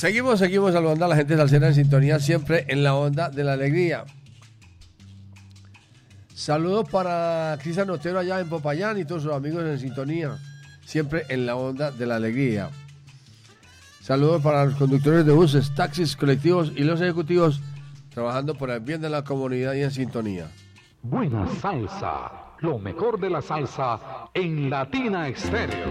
Seguimos saludando a la gente salsera en sintonía, siempre en la onda de la alegría. Saludos para Cristian Otero allá en Popayán y todos sus amigos en sintonía, siempre en la onda de la alegría. Saludos para los conductores de buses, taxis, colectivos y los ejecutivos trabajando por el bien de la comunidad y en sintonía. Buena salsa, lo mejor de la salsa en Latina Estéreo.